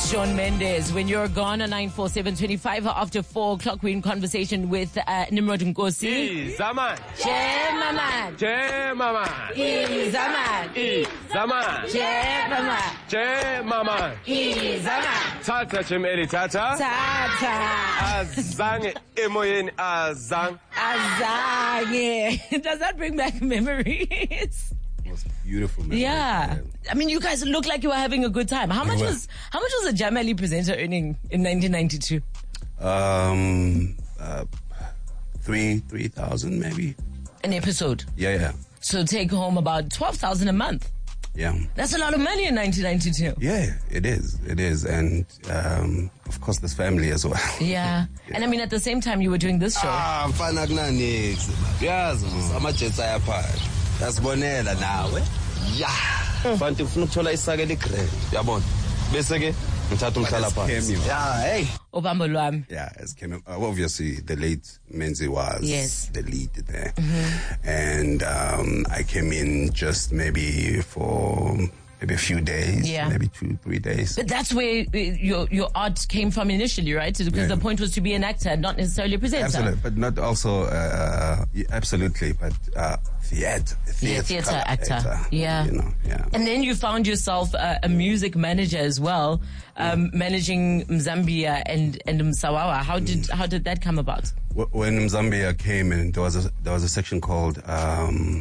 Shawn Mendes, When You're Gone on 94725 after 4 o'clock. We're in conversation with Nimrod Nkosi. Zaman. Maman. Maman. Zaman. Maman. Zaman. Tata Chimeli Tata. Tata. Azang emoyen azang. Azang. Does that bring back memories? Most beautiful memory. Yeah. I mean, you guys look like you were having a good time. How much was a Jamali presenter earning in 1992? 3,000 maybe. An episode. Yeah. So take home about 12,000 a month. Yeah. That's a lot of money in 1992. Yeah, it is. And, of course, there's family as well. Yeah. And I mean, at the same time, you were doing this show. Mfana kunanix. Yazi amajetsi ayaphala. Yasibonela nawe. Yeah. Fanti ufuna ukuthola isake ligrand. Uyabona. Bese ke ngithatha umhlala phansi. Yeah, hey. Obambo lwami. Yeah, as came obviously the late Menzi was the lead there. Mm-hmm. And I came in just maybe for a few days, maybe 2-3 days. But that's where your art came from initially, right? Because the point was to be an actor, not necessarily a presenter. Absolutely, but not also, absolutely, but theater actor. Yeah. You know, yeah. And then you found yourself a music manager as well, managing Mzambia and Msawawa. How did that come about? When Mzambia came in, there was a section called